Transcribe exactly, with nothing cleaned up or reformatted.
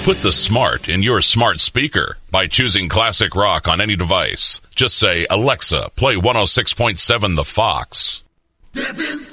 Put the smart in your smart speaker by choosing classic rock on any device. Just say, Alexa, play one oh six point seven The Fox. Step inside.